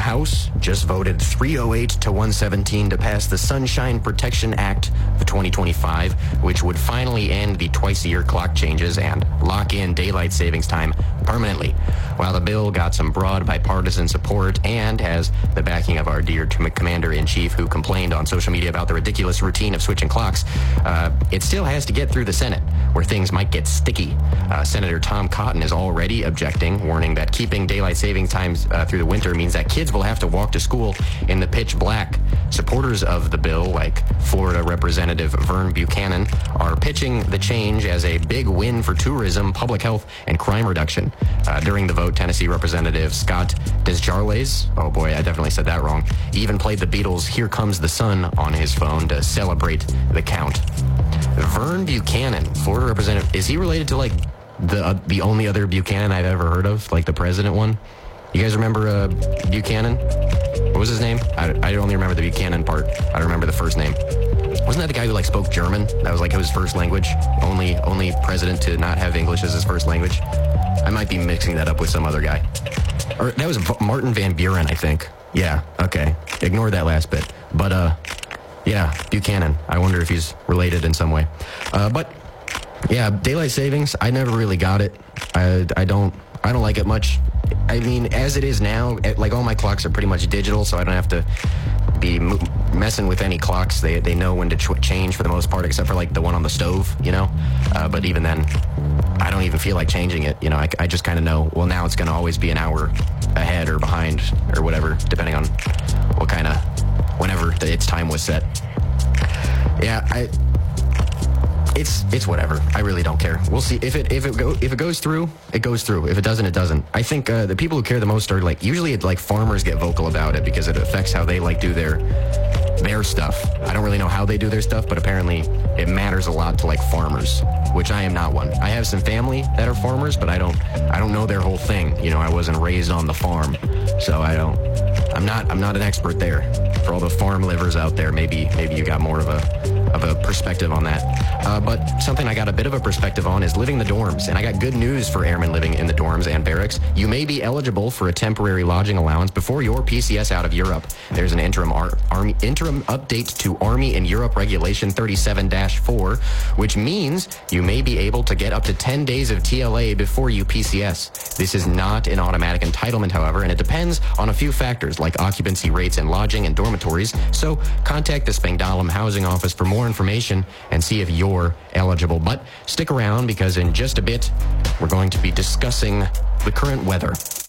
House just voted 308 to 117 to pass the Sunshine Protection Act of 2025, which would finally end the twice-a-year clock changes and lock in daylight savings time permanently. While the bill got some broad bipartisan support and has the backing of our dear Commander-in-Chief, who complained on social media about the ridiculous routine of switching clocks, it still has to get through the Senate, where things might get sticky. Senator Tom Cotton is already objecting, warning that keeping daylight savings times through the winter means that kids will have to walk to school in the pitch black. Supporters of the bill, like Florida Representative Vern Buchanan, are pitching the change as a big win for tourism, public health, and crime reduction. During the vote, Tennessee Representative Scott Desjarlais, oh boy, I definitely said that wrong, even played the Beatles' Here Comes the Sun on his phone to celebrate the count. Vern Buchanan, Florida Representative, is he related to like the only other Buchanan I've ever heard of, like the president one? You guys remember Buchanan? What was his name? I only remember the Buchanan part. I don't remember the first name. Wasn't that the guy who like spoke German? That was like his first language. Only president to not have English as his first language. I might be mixing that up with some other guy. Or that was Martin Van Buren, I think. Yeah. Okay. Ignore that last bit. But yeah, Buchanan. I wonder if he's related in some way. But yeah, daylight savings. I never really got it. I don't like it much. I mean, as it is now, like all my clocks are pretty much digital, so I don't have to be messing with any clocks. They know when to change for the most part, except for like the one on the stove, you know. But even then, I don't even feel like changing it. You know, I just kind of know. Well, now it's going to always be an hour ahead or behind or whatever, depending on whenever its time was set. Yeah, It's whatever. I really don't care. We'll see if it goes through. It goes through. If it doesn't, it doesn't. I think the people who care the most are like usually like farmers get vocal about it because it affects how they like do their stuff. I don't really know how they do their stuff, but apparently it matters a lot to like farmers, which I am not one. I have some family that are farmers, but I don't know their whole thing. You know, I wasn't raised on the farm, so I'm not an expert there. For all the farm livers out there, maybe you got more of a perspective on that. But something I got a bit of a perspective on is living the dorms. And I got good news for airmen living in the dorms and barracks. You may be eligible for a temporary lodging allowance before your PCS out of Europe. There's an interim update to Army in Europe Regulation 37-4, which means you may be able to get up to 10 days of TLA before you PCS. This is not an automatic entitlement, however, and it depends on a few factors like occupancy rates and lodging and dormitories. So contact the Spangdahlem Housing Office for more information and see if you're eligible. But stick around because in just a bit, we're going to be discussing the current weather.